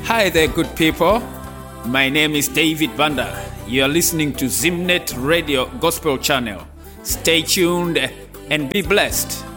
Hi there, good people. My name is David Banda. You are listening to Zimnet Radio Gospel Channel. Stay tuned and be blessed.